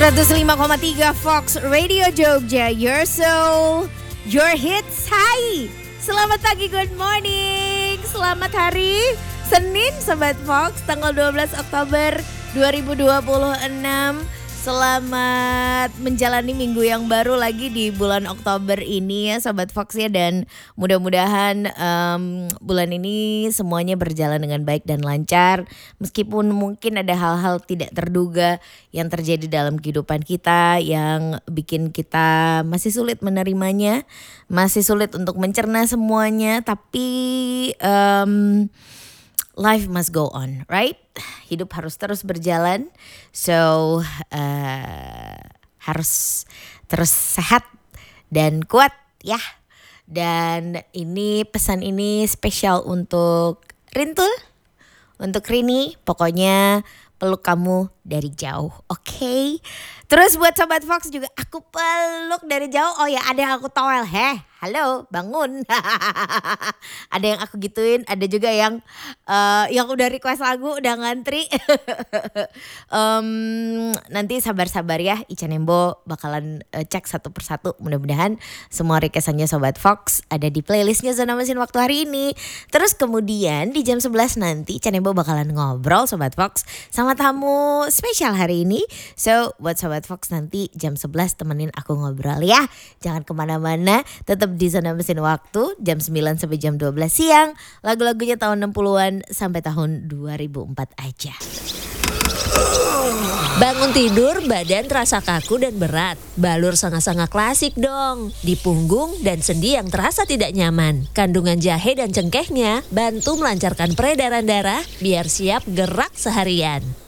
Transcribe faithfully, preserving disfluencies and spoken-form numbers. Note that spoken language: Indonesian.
seratus lima koma tiga Fox Radio Jogja, your soul, your hits. Hai, selamat pagi, good morning. Selamat hari Senin Sobat Fox, tanggal dua belas Oktober dua ribu dua puluh enam. Selamat menjalani minggu yang baru lagi di bulan Oktober ini ya Sobat Fox ya. Dan mudah-mudahan um, bulan ini semuanya berjalan dengan baik dan lancar. Meskipun mungkin ada hal-hal tidak terduga yang terjadi dalam kehidupan kita, yang bikin kita masih sulit menerimanya, masih sulit untuk mencerna semuanya. Tapi um, life must go on, right? Hidup harus terus berjalan. So uh, harus terus sehat dan kuat ya. Dan ini pesan ini spesial untuk Rintul, untuk Rini. Pokoknya peluk kamu dari jauh, oke? Okay? Terus buat Sobat Fox juga aku peluk dari jauh. Oh ya, ada yang aku towel. Heh, halo, bangun. Ada yang aku gituin, ada juga yang uh, yang udah request lagu, udah ngantri. um, nanti sabar-sabar ya, Ica Nembo bakalan uh, cek satu persatu. Mudah-mudahan semua requestannya Sobat Fox ada di playlistnya Zona Mesin Waktu hari ini. Terus kemudian di jam sebelas nanti Ica Nembo bakalan ngobrol Sobat Fox sama tamu spesial hari ini. So buat Sobat Fox nanti jam sebelas temenin aku ngobrol ya. Jangan kemana-mana, tetap di Zona Mesin Waktu jam sembilan sampai jam dua belas siang. Lagu-lagunya tahun enam puluhan sampai tahun dua ribu empat aja. Bangun tidur badan terasa kaku dan berat. Balur sanga-sanga klasik dong. Di punggung dan sendi yang terasa tidak nyaman. Kandungan jahe dan cengkehnya bantu melancarkan peredaran darah biar siap gerak seharian.